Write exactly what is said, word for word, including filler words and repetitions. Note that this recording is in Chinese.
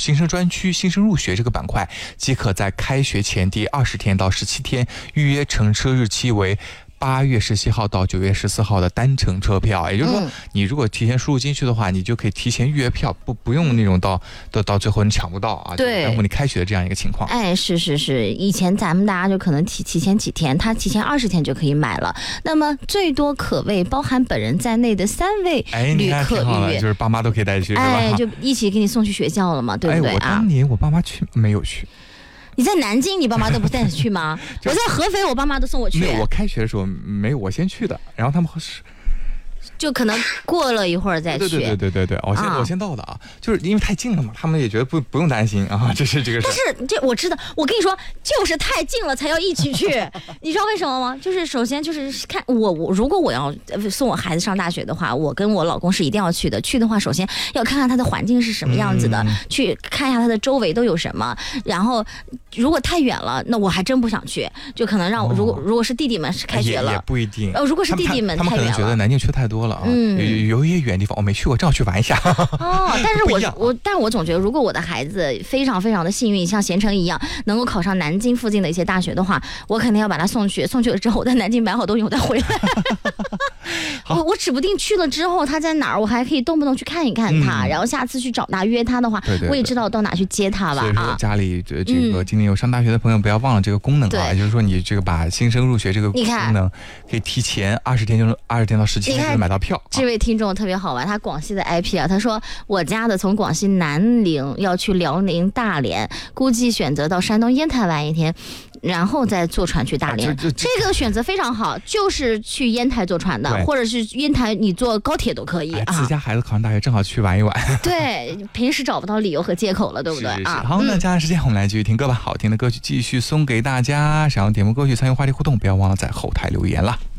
新生专区新生入学这个板块，即可在开学前第二十天到十七天预约乘车日期为八月十七号到九月十四号的单程车票，也就是说，你如果提前输入进去的话，你就可以提前预约票，不不用那种到到到最后你抢不到啊， 对， 耽误你开学的这样一个情况。 哎，是是是，以前咱们大家就可能提提前几天，他提前二十天就可以买了。那么最多可为包含本人在内的三位旅客预约， 就是爸妈都可以带去， 哎，就一起给你送去学校了嘛，对不对啊？ 哎、我当年我爸妈去没有去。 你在南京，你爸妈都不带你去吗？我在合肥，我爸妈都送我去。 没有，我开学的时候没有，我先去的，然后他们是。 就可能过了一会儿再去。 对对对对对对，我先、啊、我先到的啊，就是因为太近了嘛，他们也觉得不不用担心啊，这是这个事。 但是这我知道，我跟你说，就是太近了才要一起去，你知道为什么吗？就是首先就是看我我如果我要送我孩子上大学的话，我跟我老公是一定要去的。去的话，首先要看看他的环境是什么样子的，嗯、去看一下他的周围都有什么。然后如果太远了，那我还真不想去，就可能让我、哦、如果如果是弟弟们是开学了， 也, 也不一定。 呃，如果是弟弟们太远了， 他们可能觉得南京去太多了。嗯，有有一些远地方我没去过，正好去玩一下。 哦，但是我我，但我总觉得，如果我的孩子非常非常的幸运，像贤成一样，能够考上南京附近的一些大学的话，我肯定要把他送去。送去了之后，我在南京买好东西，我再回来。我我指不定去了之后他在哪儿，我还可以动不动去看一看他，嗯、然后下次去找他约他的话， 对对对， 我也知道到哪去接他吧。 所以说家里这个今年有上大学的朋友，不要忘了这个功能啊，也就是说你这个把新生入学这个功能可以提前二十天，就是二十天到十七天就能买到票。 这位听众特别好玩，他广西的 I P 啊，他说我家的从广西南宁要去辽宁大连，估计选择到山东烟台玩一天，然后再坐船去大连。啊、这, 这, 这个选择非常好，就是去烟台坐船的，或者是烟台你坐高铁都可以、哎、 啊。自家孩子考上大学正好去玩一玩。 对，平时找不到理由和借口了，对不对？ 是是是啊， 好，那接下来时间我们来继续听歌吧，好听的歌曲继续送给大家。想要点播歌曲参与话题互动，不要忘了在后台留言了。